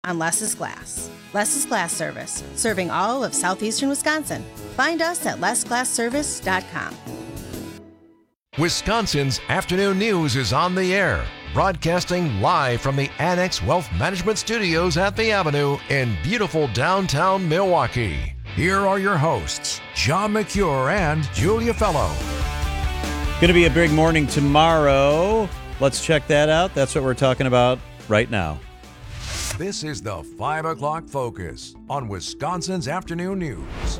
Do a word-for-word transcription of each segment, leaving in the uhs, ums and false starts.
on Less is Glass. Less is Glass Service, serving all of southeastern Wisconsin. Find us at less glass service dot com. Wisconsin's afternoon news is on the air, broadcasting live from the Annex Wealth Management Studios at the Avenue in beautiful downtown Milwaukee. Here are your hosts, John McCure and Julia Fellow. Going to be a big morning tomorrow. Let's check that out. That's what we're talking about right now. This is the five o'clock Focus on Wisconsin's afternoon news.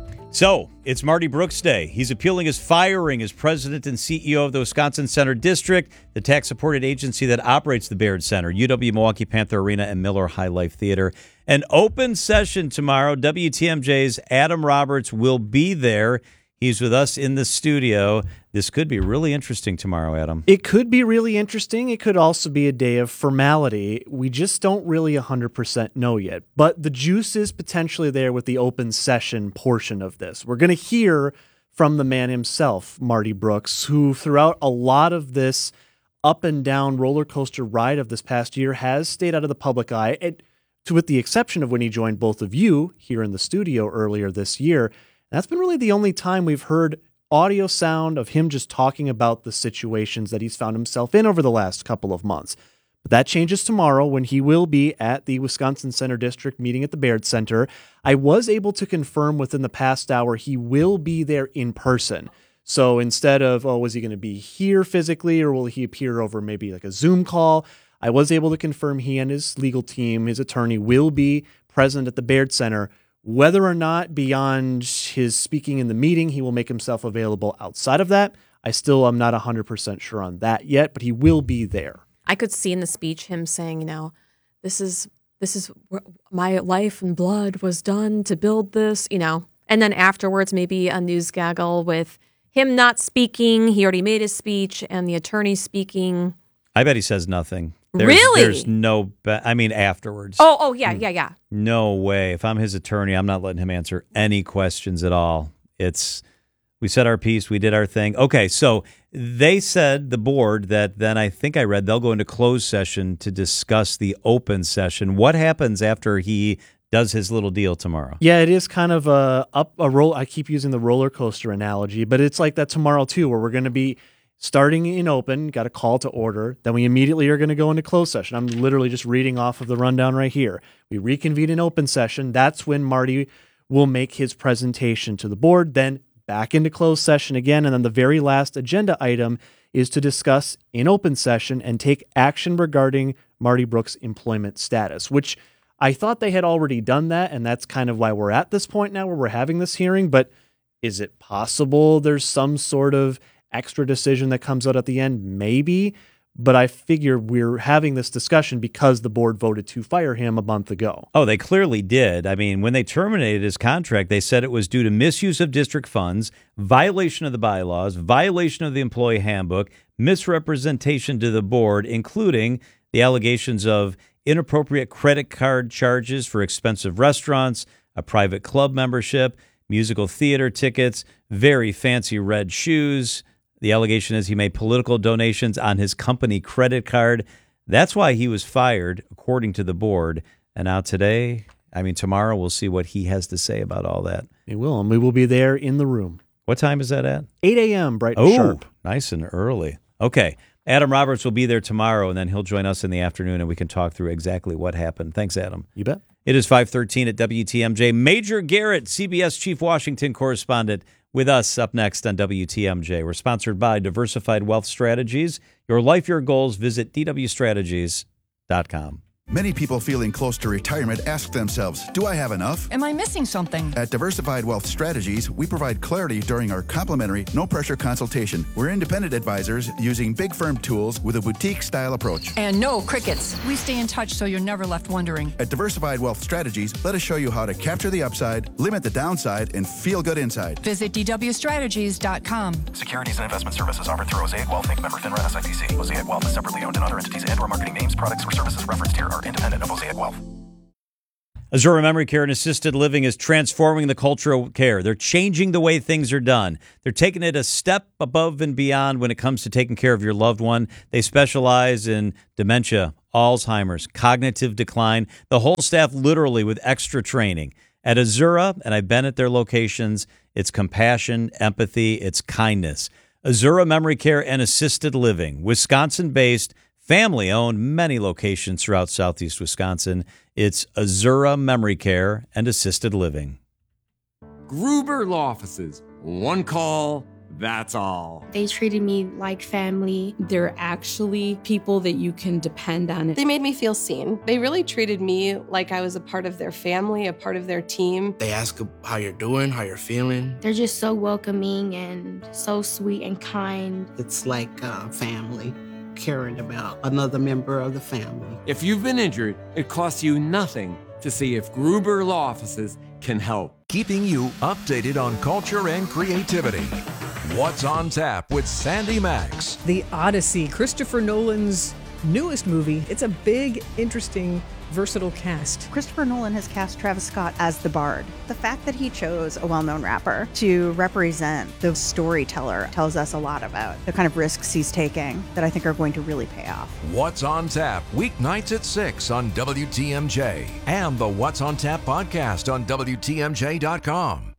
So, it's Marty Brooks Day. He's appealing his firing as president and C E O of the Wisconsin Center District, the tax-supported agency that operates the Baird Center, U W Milwaukee Panther Arena, and Miller High Life Theater. An open session tomorrow. W T M J's Adam Roberts will be there. He's with us in the studio. This could be really interesting tomorrow, Adam. It could be really interesting. It could also be a day of formality. We just don't really one hundred percent know yet. But the juice is potentially there with the open session portion of this. We're going to hear from the man himself, Marty Brooks, who throughout a lot of this up and down roller coaster ride of this past year has stayed out of the public eye, and to, with the exception of when he joined both of you here in the studio earlier this year. That's been really the only time we've heard audio sound of him just talking about the situations that he's found himself in over the last couple of months. But that changes tomorrow when he will be at the Wisconsin Center District meeting at the Baird Center. I was able to confirm within the past hour he will be there in person. So instead of, oh, is he going to be here physically or will he appear over maybe like a Zoom call? I was able to confirm he and his legal team, his attorney, will be present at the Baird Center. Whether or not beyond his speaking in the meeting, he will make himself available outside of that, I still am not one hundred percent sure on that yet, but he will be there. I could see in the speech him saying, you know, this is this is my life and blood was done to build this, you know. And then afterwards, maybe a news gaggle with him not speaking. He already made his speech and the attorney speaking. I bet he says nothing. There's, really? There's no, be- I mean, afterwards. Oh, oh, yeah, yeah, yeah. No way. If I'm his attorney, I'm not letting him answer any questions at all. It's, we said our piece, we did our thing. Okay, so they said, the board, that then I think I read they'll go into closed session to discuss the open session. What happens after he does his little deal tomorrow? Yeah, it is kind of a up a roll. I keep using the roller coaster analogy, but it's like that tomorrow too, where we're going to be starting in open, got a call to order. Then we immediately are going to go into closed session. I'm literally just reading off of the rundown right here. We reconvene in open session. That's when Marty will make his presentation to the board. Then back into closed session again. And then the very last agenda item is to discuss in open session and take action regarding Marty Brooks' employment status, which I thought they had already done that. And that's kind of why we're at this point now where we're having this hearing. But is it possible there's some sort of extra decision that comes out at the end? Maybe, but I figure we're having this discussion because the board voted to fire him a month ago. Oh, they clearly did. I mean, when they terminated his contract, they said it was due to misuse of district funds, violation of the bylaws, violation of the employee handbook, misrepresentation to the board, including the allegations of inappropriate credit card charges for expensive restaurants, a private club membership, musical theater tickets, very fancy red shoes. The allegation is he made political donations on his company credit card. That's why he was fired, according to the board. And now today, I mean, tomorrow, we'll see what he has to say about all that. We will, and we will be there in the room. What time is that at? eight a.m., bright and oh, sharp. Nice and early. Okay. Adam Roberts will be there tomorrow, and then he'll join us in the afternoon, and we can talk through exactly what happened. Thanks, Adam. You bet. It is five thirteen at W T M J. Major Garrett, C B S Chief Washington correspondent, with us up next on W T M J. We're sponsored by Diversified Wealth Strategies. Your life, your goals. Visit D W strategies dot com. Many people feeling close to retirement ask themselves, do I have enough? Am I missing something? At Diversified Wealth Strategies, we provide clarity during our complimentary, no-pressure consultation. We're independent advisors using big firm tools with a boutique-style approach. And no crickets. We stay in touch so you're never left wondering. At Diversified Wealth Strategies, let us show you how to capture the upside, limit the downside, and feel good inside. Visit D W strategies dot com. Securities and investment services offered through Mosaic Wealth, Incorporated. Member FINRA S I P C. Mosaic Wealth is separately owned, and other entities and/or marketing names, products, or services referenced here are independent of Mosaic Wealth. Azura Memory Care and Assisted Living is transforming the culture of care. They're changing the way things are done. They're taking it a step above and beyond when it comes to taking care of your loved one. They specialize in dementia, Alzheimer's, cognitive decline, the whole staff literally with extra training. At Azura, and I've been at their locations, it's compassion, empathy, it's kindness. Azura Memory Care and Assisted Living, Wisconsin-based, family-owned, many locations throughout southeast Wisconsin. It's Azura Memory Care and Assisted Living. Gruber Law Offices. One call, that's all. They treated me like family. They're actually people that you can depend on. They made me feel seen. They really treated me like I was a part of their family, a part of their team. They ask how you're doing, how you're feeling. They're just so welcoming and so sweet and kind. It's like uh, family. Caring about another member of the family. If you've been injured, it costs you nothing to see if Gruber Law Offices can help. Keeping you updated on culture and creativity. What's on Tap with Sandy Max. The Odyssey, Christopher Nolan's newest movie. It's a big, interesting, versatile cast. Christopher Nolan has cast Travis Scott as the Bard. The fact that he chose a well-known rapper to represent the storyteller tells us a lot about the kind of risks he's taking that I think are going to really pay off. What's on Tap, weeknights at six on W T M J and the What's on Tap podcast on W T M J dot com.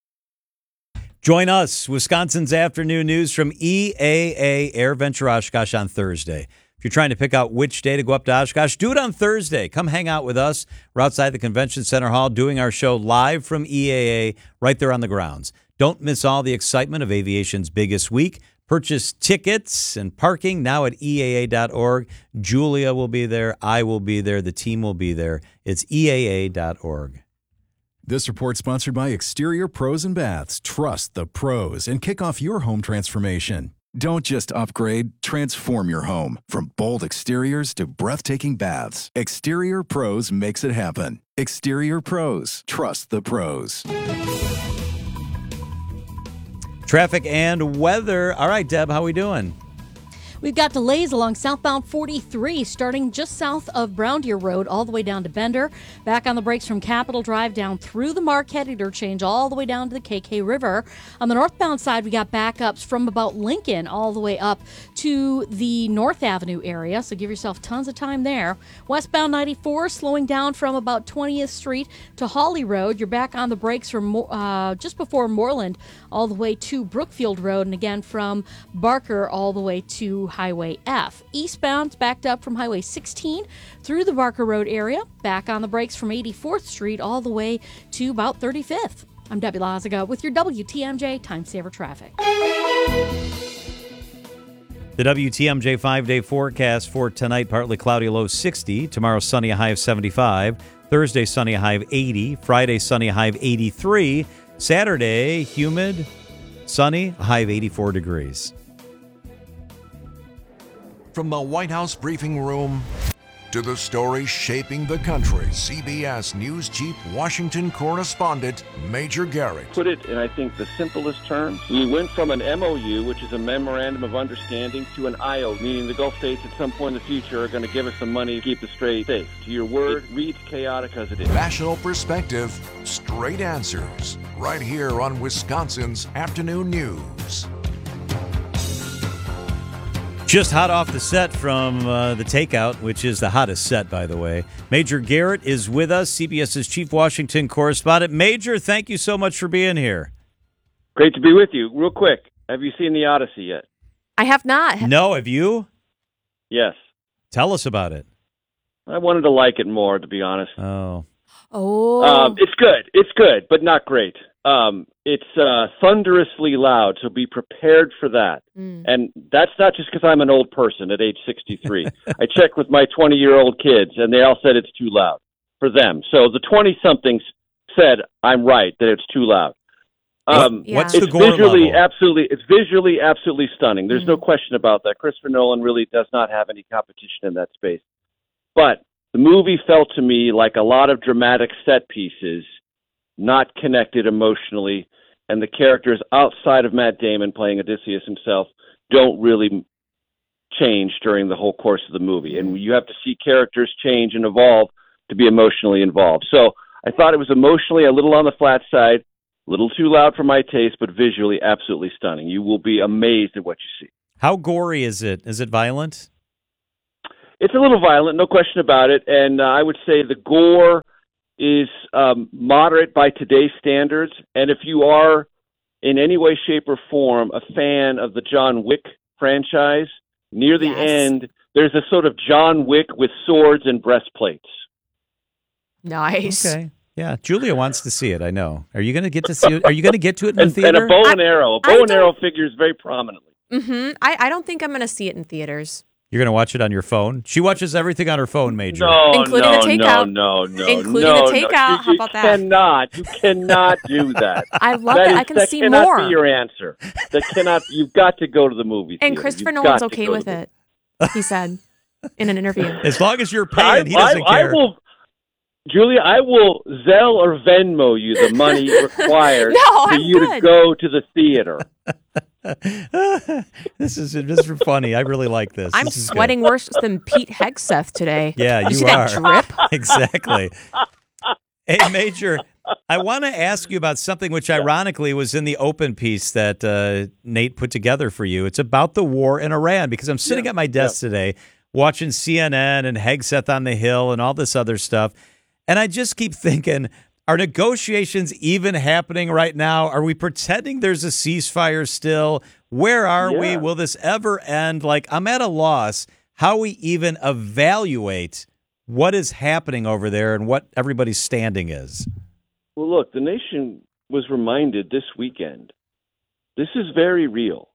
Join us, Wisconsin's afternoon news from E A A AirVenture Oshkosh on Thursday. If you're trying to pick out which day to go up to Oshkosh, do it on Thursday. Come hang out with us. We're outside the Convention Center Hall doing our show live from E A A right there on the grounds. Don't miss all the excitement of aviation's biggest week. Purchase tickets and parking now at E A A dot org. Julia will be there. I will be there. The team will be there. It's E A A dot org. This report sponsored by Exterior Pros and Baths. Trust the pros and kick off your home transformation. Don't just upgrade, transform your home. From bold exteriors to breathtaking baths, Exterior Pros makes it happen. Exterior Pros, trust the pros. Traffic and weather. All right, Deb, how we doing? We've got delays along southbound forty-three, starting just south of Brown Deer Road, all the way down to Bender. Back on the brakes from Capitol Drive down through the Marquette interchange, all the way down to the K K River. On the northbound side, we got backups from about Lincoln all the way up to the North Avenue area, so give yourself tons of time there. Westbound ninety-four, slowing down from about twentieth Street to Hawley Road. You're back on the brakes from uh, just before Moreland, all the way to Brookfield Road, and again from Barker all the way to Highway F. Eastbound backed up from Highway sixteen through the Barker Road area, back on the brakes from eighty-fourth Street all the way to about thirty-fifth. I'm Debbie Lazaga with your W T M J Time Saver Traffic. The W T M J five-day forecast for tonight, partly cloudy, low sixty. Tomorrow, sunny, a high of seventy-five. Thursday, sunny, a high of eighty. Friday, sunny, a high of eighty-three. Saturday, humid, sunny, a high of eighty-four degrees. From the White House briefing room to the story shaping the country, C B S News Chief Washington correspondent Major Garrett. Put it in, I think, the simplest terms. We went from an M O U, which is a Memorandum of Understanding, to an I O U, meaning the Gulf states at some point in the future are going to give us some money to keep the Strait safe. To your word, it reads chaotic as it is. National perspective, straight answers, right here on Wisconsin's Afternoon News. Just hot off the set from uh, the Takeout, which is the hottest set, by the way. Major Garrett is with us, CBS's Chief Washington correspondent. Major, thank you so much for being here. Great to be with you. Real quick, have you seen The Odyssey yet? I have not. No, have you? Yes. Tell us about it. I wanted to like it more, to be honest. Oh. Oh. Um, it's good. It's good, but not great. Um, it's uh, thunderously loud, so be prepared for that. Mm. And that's not just because I'm an old person at age sixty-three. I checked with my twenty-year-old kids, and they all said it's too loud for them. So the twenty-somethings said I'm right, that it's too loud. Um, what, yeah. What's it's the gore visually level? absolutely, it's visually absolutely stunning. There's mm. no question about that. Christopher Nolan really does not have any competition in that space. But the movie felt to me like a lot of dramatic set pieces, not connected emotionally, and the characters outside of Matt Damon playing Odysseus himself don't really change during the whole course of the movie. And you have to see characters change and evolve to be emotionally involved. So I thought it was emotionally a little on the flat side, a little too loud for my taste, but visually absolutely stunning. You will be amazed at what you see. How gory is it? Is it violent? It's a little violent, no question about it. And uh, I would say the gore is um, moderate by today's standards. And if you are in any way, shape, or form a fan of the John Wick franchise, near the Yes. end, there's a sort of John Wick with swords and breastplates. Nice. Okay. Yeah, Julia wants to see it. I know. Are you going to get to see it? Are you going to get to it in the And, theater? and a bow and arrow. A I bow and don't- arrow figures very prominently. Mm-hmm. I, I don't think I'm going to see it in theaters. You're going to watch it on your phone? She watches everything on her phone, Major. No, Including no, the takeout. no, no, no, Including no, the takeout. No. You, How you about that? Cannot. You cannot do that. I love That it. is- I can that see cannot more. Be your answer. That cannot. You've got to go to the movies. And Christopher You've Nolan's got to okay go to with the- it, he said in an interview. As long as you're I, paying, he doesn't I, care. I will, Julia, I will Zelle or Venmo you the money required No, for I'm you to good. go to the theater. this is this is funny. I really like this. I'm This is good. sweating worse than Pete Hegseth today. Yeah, you you see are. that drip? Exactly. Hey, Major, I want to ask you about something which ironically was in the open piece that uh, Nate put together for you. It's about the war in Iran, because I'm sitting Yeah, at my desk today watching C N N and Hegseth on the Hill and all this other stuff. And I just keep thinking, are negotiations even happening right now? Are we pretending there's a ceasefire still? Where are Yeah. we? Will this ever end? Like, I'm at a loss how we even evaluate what is happening over there and what everybody's standing is. Well, look, the nation was reminded this weekend. This is very real.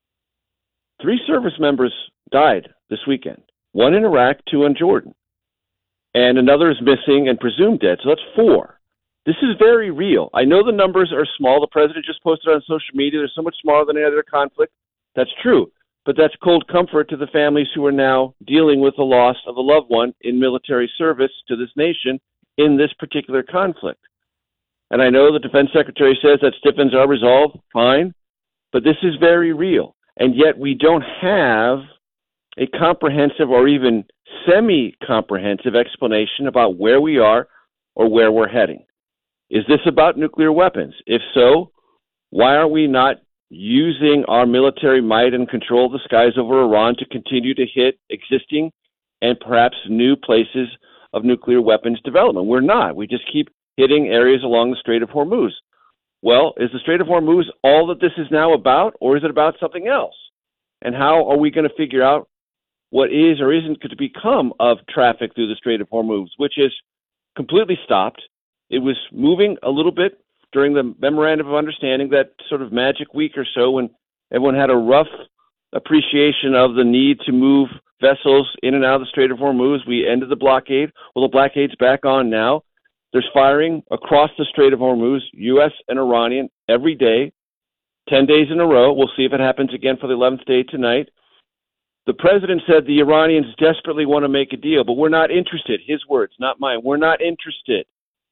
Three service members died this weekend. One in Iraq, two in Jordan. And another is missing and presumed dead. So that's four. This is very real. I know the numbers are small. The president just posted on social media, they're so much smaller than any other conflict. That's true. But that's cold comfort to the families who are now dealing with the loss of a loved one in military service to this nation in this particular conflict. And I know the defense secretary says that stiffens our resolve. Fine. But this is very real. And yet we don't have a comprehensive or even semi-comprehensive explanation about where we are or where we're heading. Is this about nuclear weapons? If so, why are we not using our military might and control of the skies over Iran to continue to hit existing and perhaps new places of nuclear weapons development? We're not. We just keep hitting areas along the Strait of Hormuz. Well, is the Strait of Hormuz all that this is now about, or is it about something else? And how are we going to figure out what is or isn't going to become of traffic through the Strait of Hormuz, which is completely stopped? It was moving a little bit during the Memorandum of Understanding, that sort of magic week or so when everyone had a rough appreciation of the need to move vessels in and out of the Strait of Hormuz. We ended the blockade. Well, the blockade's back on now. There's firing across the Strait of Hormuz, U S and Iranian, every day, ten days in a row. We'll see if it happens again for the eleventh day tonight. The president said the Iranians desperately want to make a deal, but we're not interested. His words, not mine. We're not interested.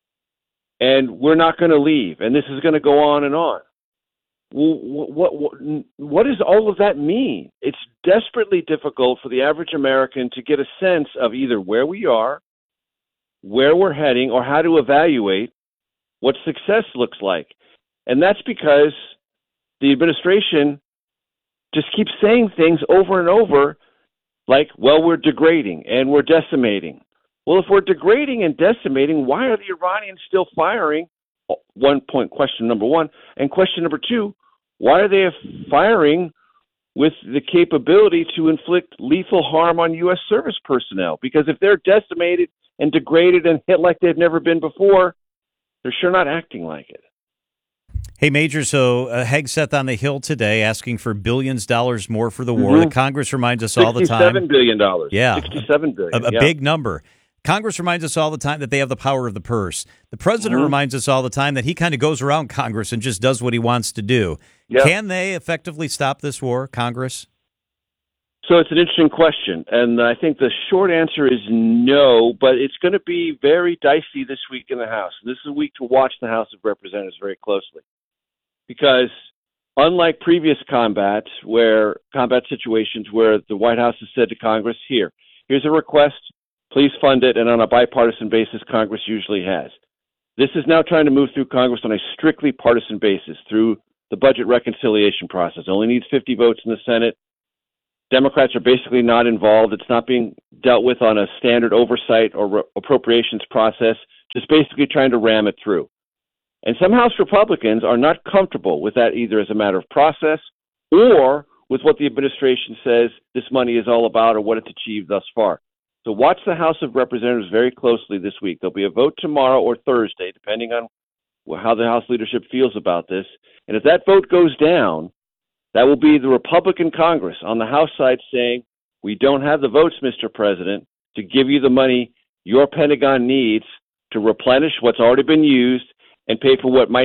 And we're not going to leave. And this is going to go on and on. Well, what, what, what does all of that mean? It's desperately difficult for the average American to get a sense of either where we are, where we're heading, or how to evaluate what success looks like. And that's because the administration just keeps saying things over and over like, well, we're degrading and we're decimating. Well, if we're degrading and decimating, why are the Iranians still firing? One point, question number one. And question number two, why are they firing with the capability to inflict lethal harm on U S service personnel? Because if they're decimated and degraded and hit like they've never been before, they're sure not acting like it. Hey, Major, so uh, Hegseth on the Hill today asking for billions of dollars more for the war. Mm-hmm. The Congress reminds us all the time. sixty-seven billion dollars. Yeah. sixty-seven billion dollars. A, a yeah. big number. Congress reminds us all the time that they have the power of the purse. The president Mm-hmm. reminds us all the time that he kind of goes around Congress and just does what he wants to do. Yeah. Can they effectively stop this war, Congress? So it's an interesting question, and I think the short answer is no, but it's going to be very dicey this week in the House. This is a week to watch the House of Representatives very closely, because unlike previous combats, where combat situations where the White House has said to Congress, here, here's a request, please fund it, and on a bipartisan basis, Congress usually has. This is now trying to move through Congress on a strictly partisan basis through the budget reconciliation process. It only needs fifty votes in the Senate. Democrats are basically not involved. It's not being dealt with on a standard oversight or re- appropriations process, just basically trying to ram it through. And some House Republicans are not comfortable with that either as a matter of process or with what the administration says this money is all about or what it's achieved thus far. So watch the House of Representatives very closely this week. There'll be a vote tomorrow or Thursday, depending on how the House leadership feels about this. And if that vote goes down, that will be the Republican Congress on the House side saying, we don't have the votes, Mister President, to give you the money your Pentagon needs to replenish what's already been used and pay for what might